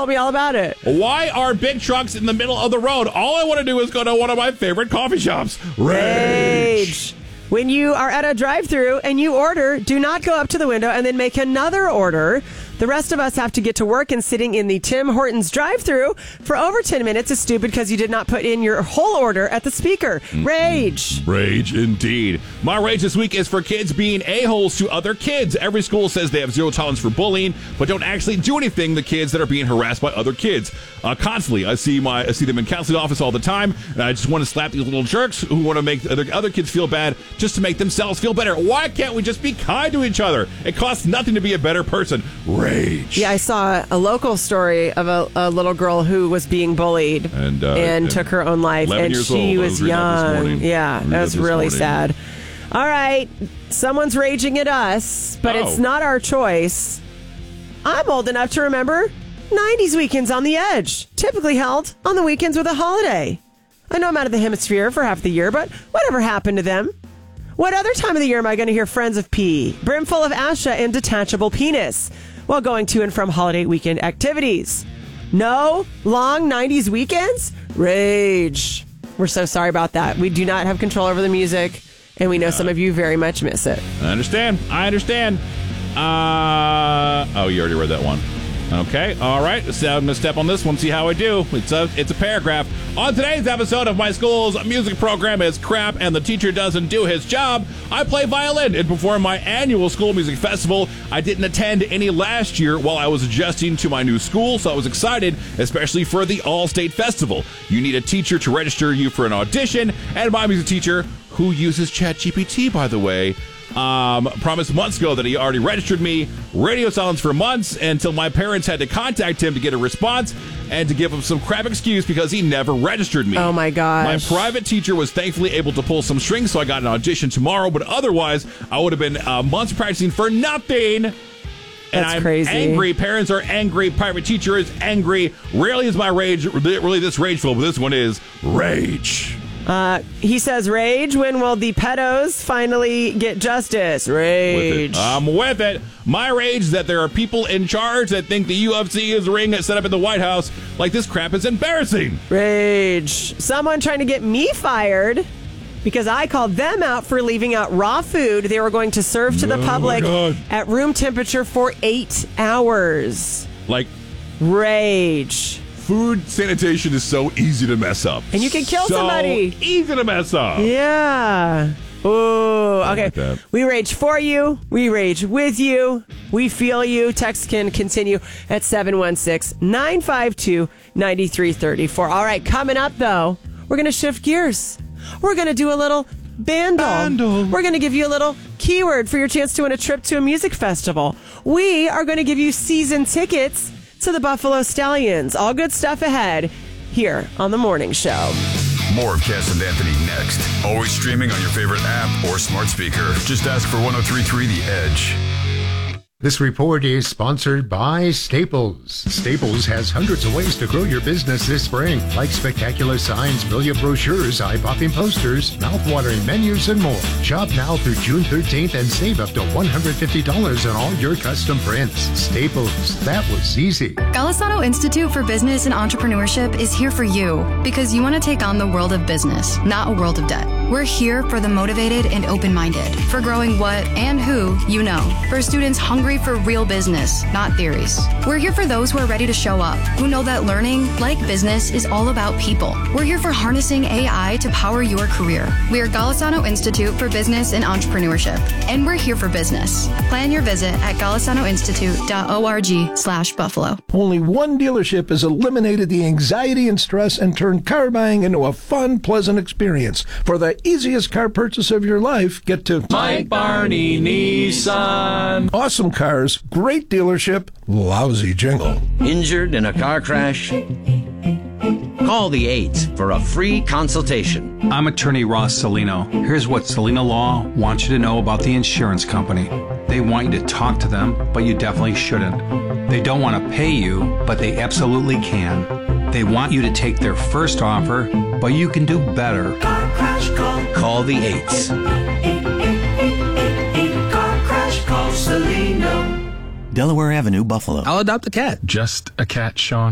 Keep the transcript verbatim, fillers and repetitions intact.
told me all about it. Why are big trucks in the middle of the road? All I want to do is go to one of my favorite coffee shops. Rage. Rage. When you are at a drive-thru and you order, do not go up to the window and then make another order. The rest of us have to get to work, and sitting in the Tim Hortons drive-thru for over ten minutes is stupid because you did not put in your whole order at the speaker. Rage. Rage indeed. My rage this week is for kids being a-holes to other kids. Every school says they have zero tolerance for bullying, but don't actually do anything the kids that are being harassed by other kids. Uh, constantly, I see my I see them in counseling office all the time, and I just want to slap these little jerks who want to make other, other kids feel bad just to make themselves feel better. Why can't we just be kind to each other? It costs nothing to be a better person. Rage. Yeah, I saw a local story of a, a little girl who was being bullied and, uh, and and took her own life, and years she old. was, was young. Yeah, that that's really morning. sad. All right, someone's raging at us, but Oh. it's not our choice. I'm old enough to remember nineties weekends on the edge, typically held on the weekends with a holiday. I know I'm out of the hemisphere for half the year, but whatever happened to them? What other time of the year am I going to hear Friends of P, Brimful of Asha, and Detachable Penis while going to and from holiday weekend activities? No long nineties weekends? Rage. We're so sorry about that. We do not have control over the music, and we know some of you very much miss it. I understand. I understand. Uh, oh, you already read that one. Okay, all right. So I'm going to step on this one, see how I do. It's a, it's a paragraph. On today's episode of my school's music program is crap and the teacher doesn't do his job, I play violin and perform my annual school music festival. I didn't attend any last year while I was adjusting to my new school, so I was excited, especially for the All-State Festival. You need a teacher to register you for an audition, and my music teacher, who uses ChatGPT, by the way, Um, promised months ago that he already registered me. Radio silence for months until my parents had to contact him to get a response and to give him some crap excuse because he never registered me. Oh my gosh. My private teacher was thankfully able to pull some strings, so I got an audition tomorrow, but otherwise I would have been uh, months practicing for nothing. And That's I'm crazy. angry. Parents are angry. Private teacher is angry. Rarely is my rage really this rageful, but this one is rage. Uh, he says, rage. When will the pedos finally get justice? Rage. With it. I'm with it. My rage is that there are people in charge that think the U F C is a ring that's set up in the White House. Like, this crap is embarrassing. Rage. Someone trying to get me fired because I called them out for leaving out raw food they were going to serve to the Oh, my public God. at room temperature for eight hours. Like, Rage. food sanitation is so easy to mess up. And you can kill so somebody. easy to mess up. Yeah. Ooh, okay. like that. We rage for you. We rage with you. We feel you. Text can continue at seven one six, nine five two, nine three three four. All right, coming up, though, we're going to shift gears. We're going to do a little bandle. Bandle. We're going to give you a little keyword for your chance to win a trip to a music festival. We are going to give you season tickets to the Buffalo Stallions. All good stuff ahead here on The Morning Show. More of Cass and Anthony next. Always streaming on your favorite app or smart speaker. Just ask for one oh three point three The Edge. This report is sponsored by Staples. Staples has hundreds of ways to grow your business this spring, like spectacular signs, brilliant brochures, eye-popping posters, mouth-watering menus, and more. Shop now through June thirteenth and save up to one hundred fifty dollars on all your custom prints. Staples, that was easy. Golisano Institute for Business and Entrepreneurship is here for you because you want to take on the world of business, not a world of debt. We're here for the motivated and open-minded, for growing what and who you know, for students hungry for real business, not theories. We're here for those who are ready to show up, who know that learning, like business, is all about people. We're here for harnessing A I to power your career. We are Golisano Institute for Business and Entrepreneurship, and we're here for business. Plan your visit at golisanoinstitute.org slash Buffalo. Only one dealership has eliminated the anxiety and stress and turned car buying into a fun, pleasant experience. For the easiest car purchase of your life, get to Mike Barney Nissan. Awesome cars, great dealership, lousy jingle. Injured in a car crash? Call the eights for a free consultation. I'm attorney Ross Salino. Here's what Salino Law wants you to know about the insurance company. They want you to talk to them, but you definitely shouldn't. They don't want to pay you, but they absolutely can. They want you to take their first offer, but you can do better. Car crash call. Call the eights. Car crash call Salino. Delaware Avenue, Buffalo. I'll adopt a cat. Just a cat, Sean.